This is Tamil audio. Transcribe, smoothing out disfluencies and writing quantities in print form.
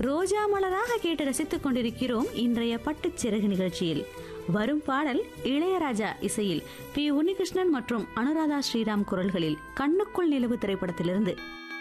ரோஜா மலராக கேட்டு ரசித்துக் கொண்டிருக்கிறோம் இன்றைய பட்டுச்சிறகு நிகழ்ச்சியில். வரும் பாடல் இளையராஜா இசையில் பி. உன்னிகிருஷ்ணன் மற்றும் அனுராதா ஸ்ரீராம் குரல்களில் கண்ணுக்குள் நிலவு திரைப்படத்திலிருந்து.